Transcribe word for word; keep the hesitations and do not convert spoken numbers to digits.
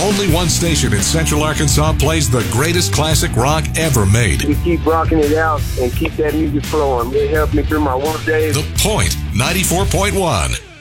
only one station in Central Arkansas plays the greatest classic rock ever made. We keep rocking it out and keep that music flowing. It helped me through my work days. The Point, ninety-four point one.